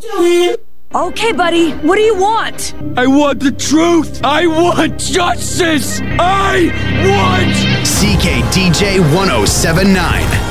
Okay, buddy, what do you want? I want the truth. I want justice. I want... CKDJ 1079.